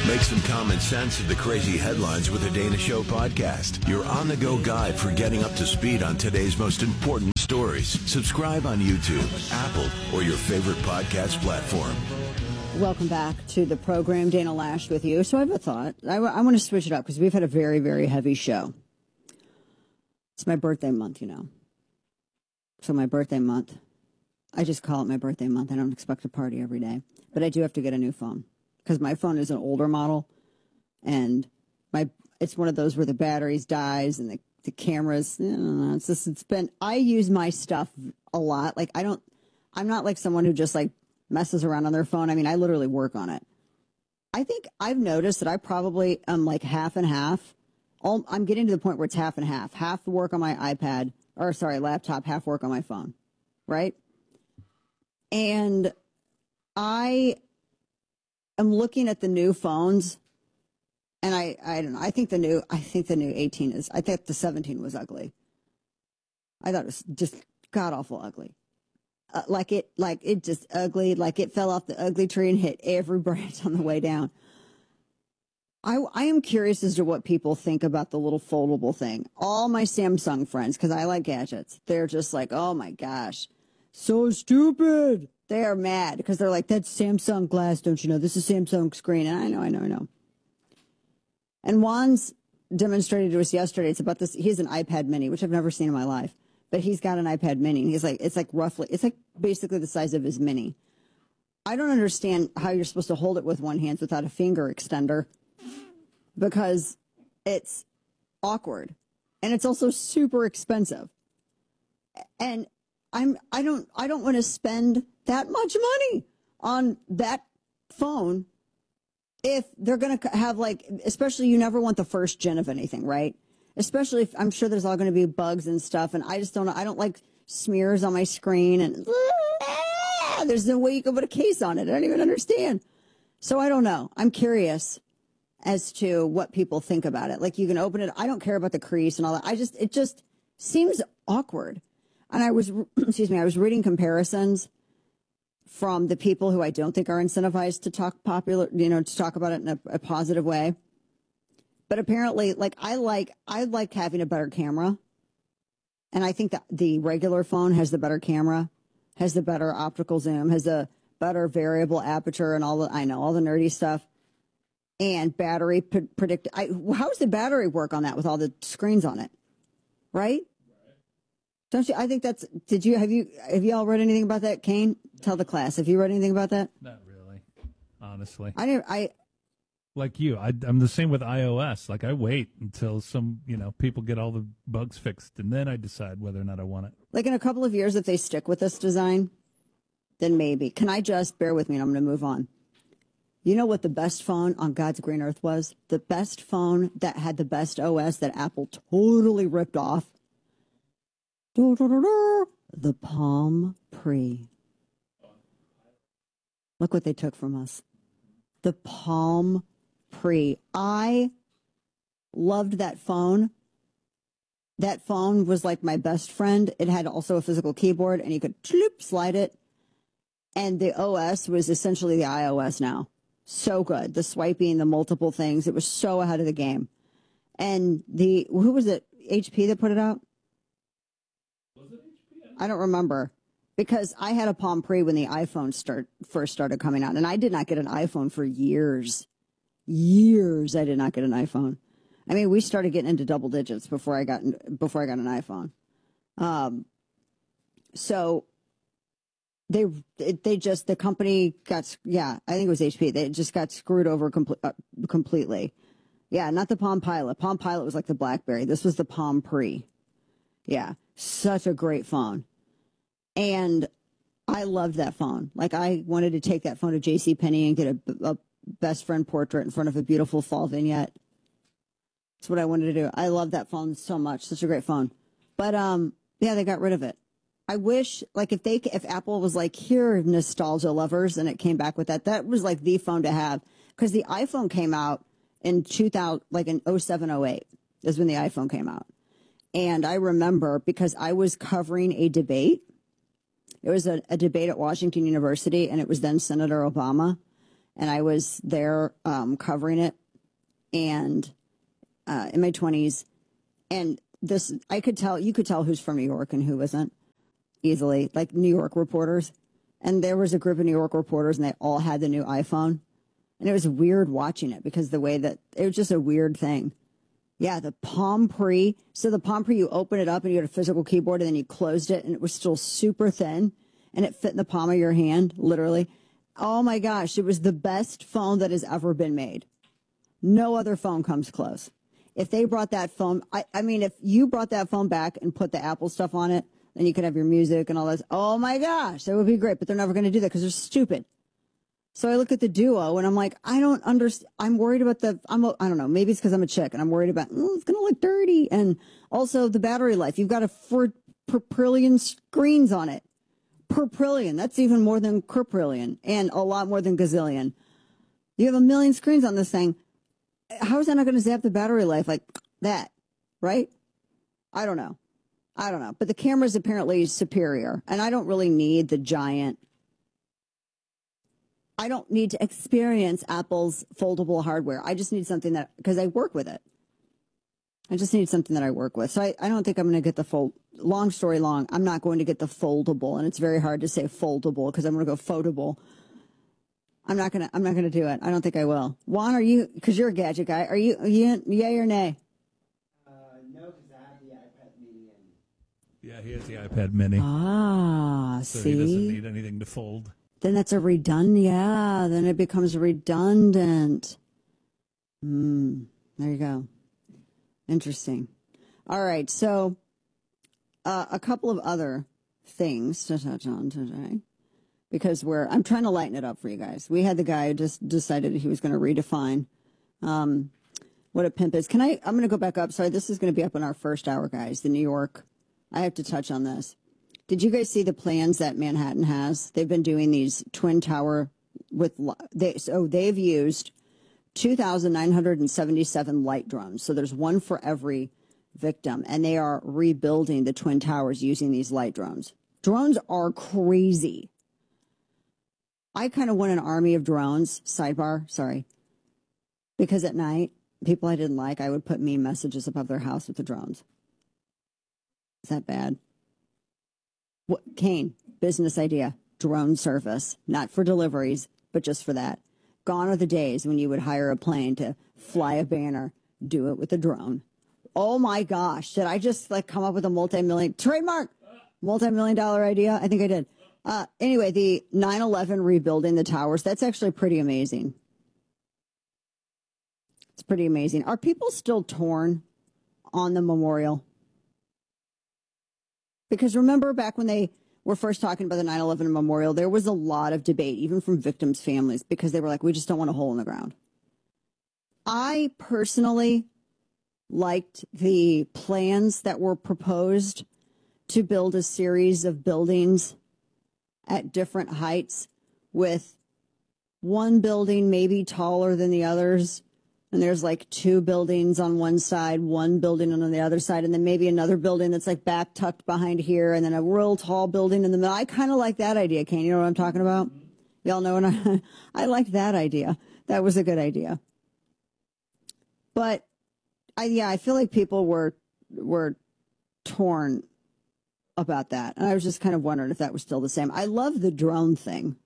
Make some common sense of the crazy headlines with the Dana Show podcast. Your on-the-go guide for getting up to speed on today's most important stories. Subscribe on YouTube, Apple, or your favorite podcast platform. Welcome back to the program. Dana Loesch with you. So I have a thought. I want to switch it up because we've had a very, very heavy show. It's my birthday month, you know. So my birthday month, I just call it my birthday month. I don't expect a party every day. But I do have to get a new phone because my phone is an older model. And it's one of those where the batteries dies and the cameras, I use my stuff a lot. Like I'm not like someone who just like messes around on their phone. I mean, I literally work on it. I think I've noticed that I probably am like half and half. I'm getting to the point where it's half and half. Half work on my laptop, half work on my phone. Right? And I am looking at the new phones, and I don't know. I think the new 18 is. I think the 17 was ugly. I thought it was just god awful ugly. Like it just ugly. Like it fell off the ugly tree and hit every branch on the way down. I am curious as to what people think about the little foldable thing. All my Samsung friends, because I like gadgets, they're just like, oh my gosh, so stupid. They are mad because they're like, that's Samsung glass, don't you know? This is Samsung screen. And I know. And Juan's demonstrated to us yesterday. It's about this. He has an iPad mini, which I've never seen in my life. But he's got an iPad mini. And it's like basically the size of his mini. I don't understand how you're supposed to hold it with one hand without a finger extender because it's awkward. And it's also super expensive. And I don't want to spend that much money on that phone if they're going to have especially you never want the first gen of anything, right? Especially if I'm sure there's all going to be bugs and stuff. And I just don't know. I don't like smears on my screen and there's no way you can put a case on it. I don't even understand. So I don't know. I'm curious as to what people think about it. Like you can open it. I don't care about the crease and all that. It just seems awkward. And I was reading comparisons from the people who I don't think are incentivized to talk to talk about it in a positive way. But apparently, I like having a better camera. And I think that the regular phone has the better camera, has the better optical zoom, has a better variable aperture and all the nerdy stuff. And battery predict. How's the battery work on that with all the screens on it? Right? Don't you? I think that's. Have you all read anything about that, Kane? Tell the class. Have you read anything about that? Not really, honestly. Like you, I'm the same with iOS. Like I wait until people get all the bugs fixed, and then I decide whether or not I want it. Like in a couple of years, if they stick with this design, then maybe. Can I just bear with me? And I'm going to move on. You know what the best phone on God's green earth was? The best phone that had the best OS that Apple totally ripped off. The Palm Pre. Look what they took from us. The Palm Pre. I loved that phone. That phone was like my best friend. It had also a physical keyboard, and you could slide it. And the OS was essentially the iOS now. So good. The swiping, the multiple things. It was so ahead of the game. And who was it? HP that put it out? I don't remember because I had a Palm Pre when the iPhone first started coming out, and I did not get an iPhone for years. Years, I did not get an iPhone. I mean, we started getting into double digits before I got an iPhone. So the company got, I think it was HP. They just got screwed over completely. Yeah, not the Palm Pilot. Palm Pilot was like the BlackBerry. This was the Palm Pre. Yeah. Such a great phone. And I loved that phone. Like I wanted to take that phone to JCPenney and get a best friend portrait in front of a beautiful fall vignette. That's what I wanted to do. I love that phone so much. Such a great phone. But they got rid of it. I wish if Apple was like, here, nostalgia lovers, and it came back with that was like the phone to have. Because the iPhone came out in 2000, like in 07, 08 is when the iPhone came out. And I remember because I was covering a debate. It was a debate at Washington University, and it was then Senator Obama. and I was there covering it, and in my 20s, and this you could tell who's from New York and who isn't easily, like New York reporters. And there was a group of New York reporters, and they all had the new iPhone. And it was weird watching it because the way that it was just a weird thing. Yeah, the Palm Pre. So the Palm Pre, you open it up and you had a physical keyboard, and then you closed it, and it was still super thin, and it fit in the palm of your hand, literally. Oh my gosh, it was the best phone that has ever been made. No other phone comes close. If they brought that phone, I mean, if you brought that phone back and put the Apple stuff on it, then you could have your music and all this. Oh my gosh, that would be great. But they're never going to do that because they're stupid. So I look at the Duo and I'm like, I don't understand. I'm worried about I don't know. Maybe it's because I'm a chick and I'm worried about, it's going to look dirty. And also the battery life. You've got per trillion screens on it. Per trillion. That's even more than quadrillion and a lot more than gazillion. You have 1 million screens on this thing. How is that not going to zap the battery life like that? Right? I don't know. But the camera's apparently superior. And I don't really need the giant. I don't need to experience Apple's foldable hardware. I just need something that, because I work with it. I just need something that I work with. So I don't think I'm going to get the long story long, I'm not going to get the foldable. And it's very hard to say foldable because I'm going to go foldable. I'm not going to do it. I don't think I will. Juan, are you, because you're a gadget guy, are you yay or nay? No, because I have the iPad mini. Yeah, he has the iPad mini. Ah, so see? he doesn't need anything to fold. Then that's a redundant. Yeah, then it becomes redundant. There you go. Interesting. All right, so a couple of other things to touch on today, because I'm trying to lighten it up for you guys. We had the guy who just decided he was going to redefine what a pimp is. I'm going to go back up. Sorry, this is going to be up in our first hour, guys. The New York. I have to touch on this. Did you guys see the plans that Manhattan has? They've been doing these twin tower they've used 2,977 light drones. So there's one for every victim, and they are rebuilding the twin towers using these light drones. Drones are crazy. I kind of want an army of drones, sidebar, sorry, because at night, people I didn't like, I would put mean messages above their house with the drones. Is that bad? What, Kane, business idea, drone service, not for deliveries, but just for that. Gone are the days when you would hire a plane to fly a banner, do it with a drone. Oh my gosh, did I just come up with a multi-million dollar idea? I think I did. Anyway, the 9/11 rebuilding the towers, that's actually pretty amazing. It's pretty amazing. Are people still torn on the memorial? Because remember back when they were first talking about the 9/11 memorial, there was a lot of debate, even from victims' families, because they were like, we just don't want a hole in the ground. I personally liked the plans that were proposed to build a series of buildings at different heights, with one building maybe taller than the others. And there's two buildings on one side, one building on the other side, and then maybe another building that's back tucked behind here, and then a real tall building in the middle. I kind of like that idea, Kane. You know what I'm talking about? Y'all know what I like that idea. That was a good idea. But I feel like people were torn about that. And I was just kind of wondering if that was still the same. I love the drone thing.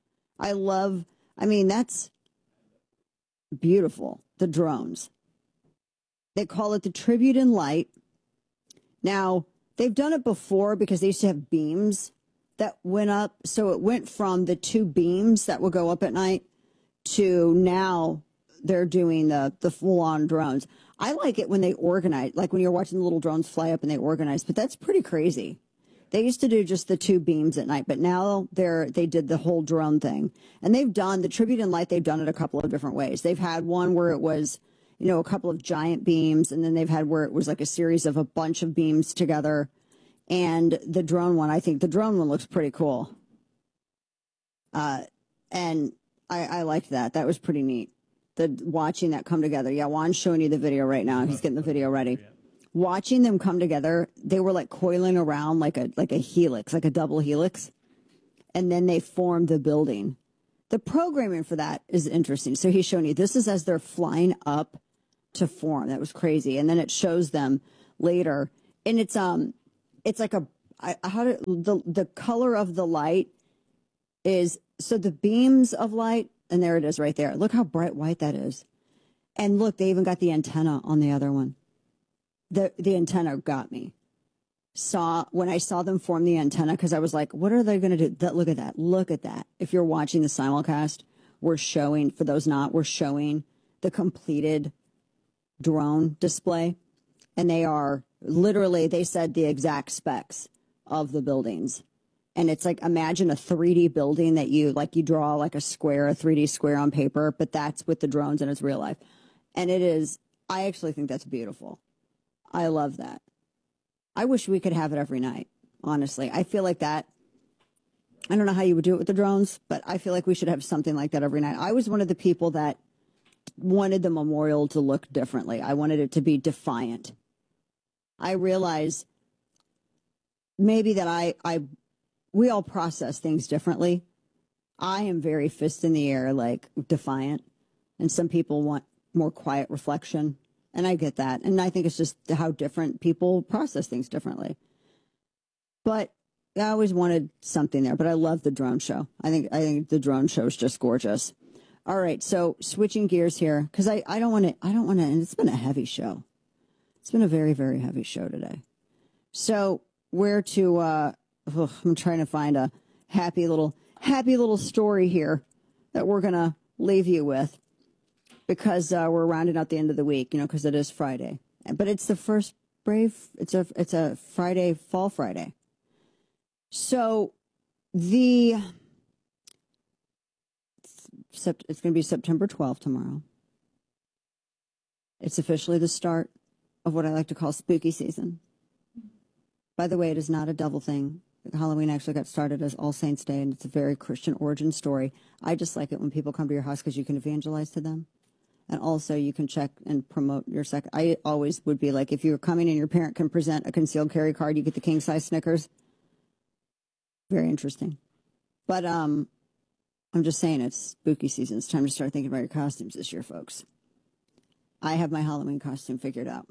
That's beautiful. The drones. They call it the Tribute in Light. Now, they've done it before because they used to have beams that went up. So it went from the two beams that would go up at night to now they're doing the full-on drones. I like it when they organize, like when you're watching the little drones fly up and they organize, but that's pretty crazy. They used to do just the two beams at night, but now they did the whole drone thing. And they've done the Tribute in Light. They've done it a couple of different ways. They've had one where it was, a couple of giant beams, and then they've had where it was like a series of a bunch of beams together. And the drone one, I think the drone one looks pretty cool. And I liked that. That was pretty neat. Watching that come together. Yeah, Juan's showing you the video right now. He's getting the video ready. Watching them come together, they were coiling around like a helix, like a double helix. And then they formed the building. The programming for that is interesting. So he's showing you this is as they're flying up to form. That was crazy. And then it shows them later, and it's like the color of the light is, so the beams of light, and there it is right there. Look how bright white that is. And look, they even got the antenna on the other one. The antenna got me. When I saw them form the antenna, because I was like, what are they going to do? Look at that. Look at that. If you're watching the simulcast, we're showing the completed drone display. And they are literally, they said the exact specs of the buildings. And it's like, imagine a 3D building that you draw like a 3D square on paper, but that's with the drones and it's real life. And it is, I actually think that's beautiful. I love that. I wish we could have it every night, honestly. I feel like that, I don't know how you would do it with the drones, but I feel like we should have something like that every night. I was one of the people that wanted the memorial to look differently. I wanted it to be defiant. I realize maybe that we all process things differently. I am very fist in the air, like defiant, and some people want more quiet reflection. And I get that. And I think it's just how different people process things differently. But I always wanted something there. But I love the drone show. I think the drone show is just gorgeous. All right. So switching gears here, because I don't want to, and it's been a heavy show. It's been a very, very heavy show today. So I'm trying to find a happy little story here that we're going to leave you with. Because we're rounding out the end of the week, because it is Friday. But it's the first it's a Friday, Fall Friday. So it's going to be September 12th tomorrow. It's officially the start of what I like to call spooky season. By the way, it is not a devil thing. Halloween actually got started as All Saints Day, and it's a very Christian origin story. I just like it when people come to your house because you can evangelize to them. And also, you can check and promote your second. I always would be like, if you're coming and your parent can present a concealed carry card, you get the king size Snickers. Very interesting. But I'm just saying, it's spooky season. It's time to start thinking about your costumes this year, folks. I have my Halloween costume figured out.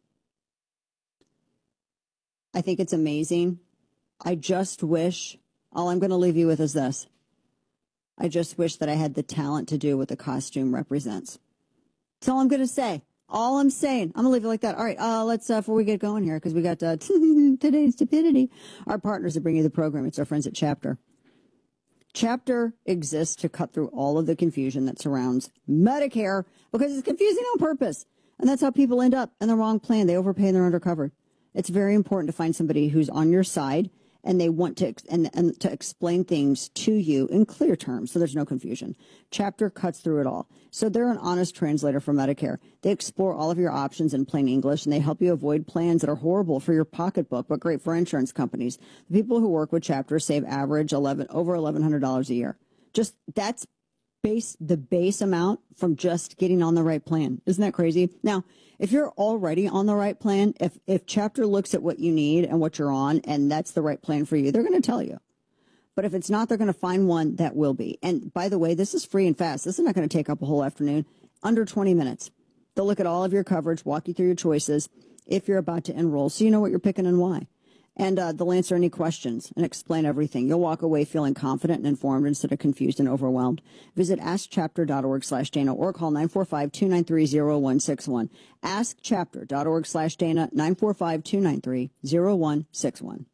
I think it's amazing. I just wish, all I'm going to leave you with is this. I just wish that I had the talent to do what the costume represents. That's all I'm going to say. All I'm saying. I'm going to leave it like that. All right, let's, before we get going here, because we got today's stupidity. Our partners that bring you the program, it's our friends at Chapter. Chapter exists to cut through all of the confusion that surrounds Medicare because it's confusing on purpose. And that's how people end up in the wrong plan. They overpay and they're undercovered. It's very important to find somebody who's on your side and they want to and to explain things to you in clear terms so there's no confusion. Chapter cuts through it all. So they're an honest translator for Medicare. They explore all of your options in plain English, and they help you avoid plans that are horrible for your pocketbook but great for insurance companies. The people who work with Chapter save average over $1,100 a year. Just that's the base amount from just getting on the right plan. Isn't that crazy? Now, if you're already on the right plan, if Chapter looks at what you need and what you're on, and that's the right plan for you, they're going to tell you. But if it's not, they're going to find one that will be. And by the way, this is free and fast. This is not going to take up a whole afternoon, under 20 minutes. They'll look at all of your coverage, walk you through your choices if you're about to enroll, so you know what you're picking and why. And they'll answer any questions and explain everything. You'll walk away feeling confident and informed instead of confused and overwhelmed. Visit askchapter.org/Dana or call 945-293-0161. Askchapter.org/Dana, 945-293-0161.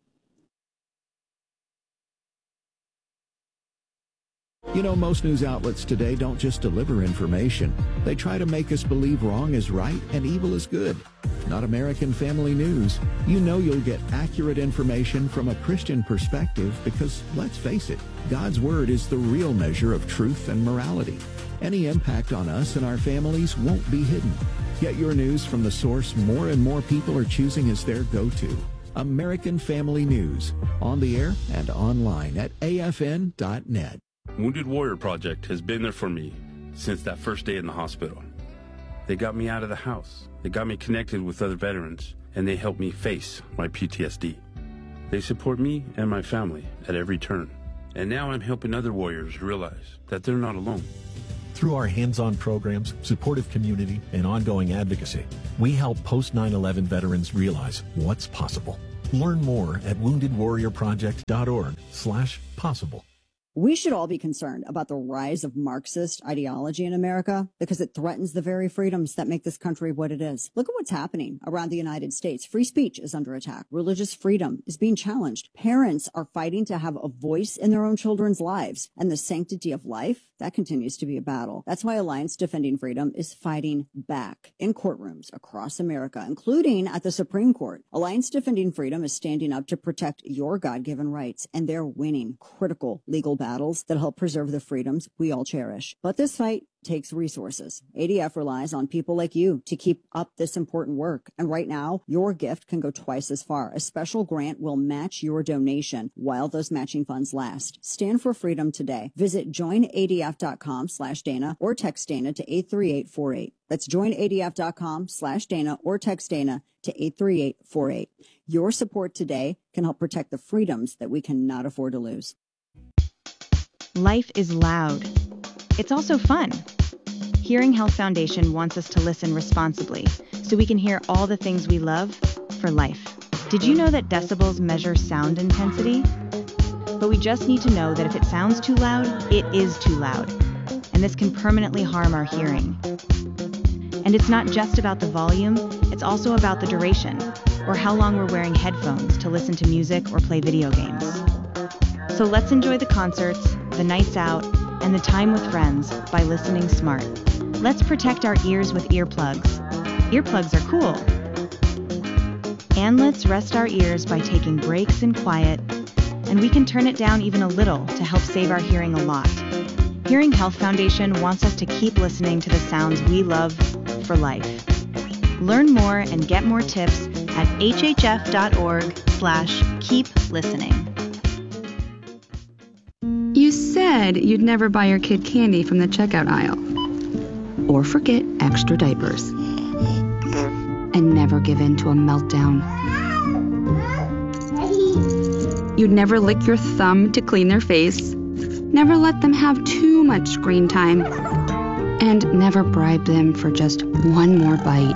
You know, most news outlets today don't just deliver information. They try to make us believe wrong is right and evil is good. Not American Family News. You know you'll get accurate information from a Christian perspective because, let's face it, God's Word is the real measure of truth and morality. Any impact on us and our families won't be hidden. Get your news from the source more and more people are choosing as their go-to. American Family News. On the air and online at afn.net. Wounded Warrior Project has been there for me since that first day in the hospital. They got me out of the house. They got me connected with other veterans, and they helped me face my PTSD. They support me and my family at every turn. And now I'm helping other warriors realize that they're not alone. Through our hands-on programs, supportive community, and ongoing advocacy, we help post-9/11 veterans realize what's possible. Learn more at woundedwarriorproject.org/possible. We should all be concerned about the rise of Marxist ideology in America because it threatens the very freedoms that make this country what it is. Look at what's happening around the United States. Free speech is under attack. Religious freedom is being challenged. Parents are fighting to have a voice in their own children's lives. And the sanctity of life, that continues to be a battle. That's why Alliance Defending Freedom is fighting back in courtrooms across America, including at the Supreme Court. Alliance Defending Freedom is standing up to protect your God-given rights, and they're winning critical legal battles that help preserve the freedoms we all cherish. But this fight takes resources. ADF relies on people like you to keep up this important work. And right now, your gift can go twice as far. A special grant will match your donation while those matching funds last. Stand for freedom today. Visit joinadf.com/Dana or text Dana to 83848. That's joinadf.com/Dana or text Dana to 83848. Your support today can help protect the freedoms that we cannot afford to lose. Life is loud. It's also fun. Hearing Health Foundation wants us to listen responsibly so we can hear all the things we love for life. Did you know that decibels measure sound intensity? But we just need to know that if it sounds too loud, it is too loud. And this can permanently harm our hearing. And it's not just about the volume, it's also about the duration, or how long we're wearing headphones to listen to music or play video games. So let's enjoy the concerts, the nights out, and the time with friends by listening smart. Let's protect our ears with earplugs. Earplugs are cool. And let's rest our ears by taking breaks in quiet, and we can turn it down even a little to help save our hearing a lot. Hearing Health Foundation wants us to keep listening to the sounds we love for life. Learn more and get more tips at hhf.org/keep-listening. You said you'd never buy your kid candy from the checkout aisle. Or forget extra diapers. And never give in to a meltdown. You'd never lick your thumb to clean their face. Never let them have too much screen time. And never bribe them for just one more bite.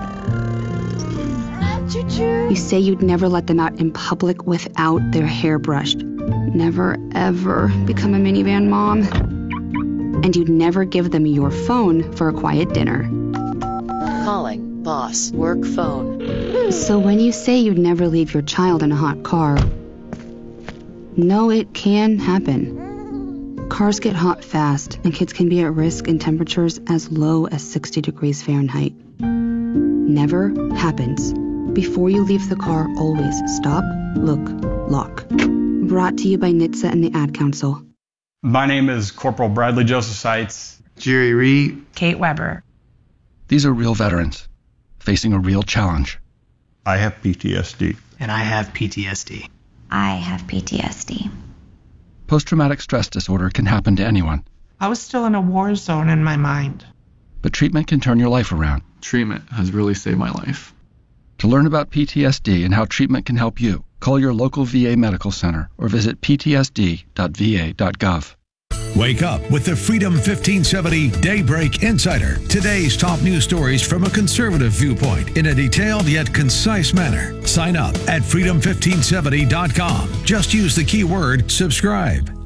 You say you'd never let them out in public without their hair brushed. Never, ever become a minivan mom. And you'd never give them your phone for a quiet dinner. Calling boss work phone. So when you say you'd never leave your child in a hot car, no, it can happen. Cars get hot fast, and kids can be at risk in temperatures as low as 60 degrees Fahrenheit. Never happens. Before you leave the car, always stop, look, lock. Brought to you by NHTSA and the Ad Council. My name is Corporal Bradley Joseph Seitz. Jerry Reed. Kate Weber. These are real veterans facing a real challenge. I have PTSD. And I have PTSD. I have PTSD. Post-traumatic stress disorder can happen to anyone. I was still in a war zone in my mind. But treatment can turn your life around. Treatment has really saved my life. To learn about PTSD and how treatment can help you, call your local VA medical center or visit ptsd.va.gov. Wake up with the Freedom 1570 Daybreak Insider. Today's top news stories from a conservative viewpoint in a detailed yet concise manner. Sign up at freedom1570.com. Just use the keyword subscribe.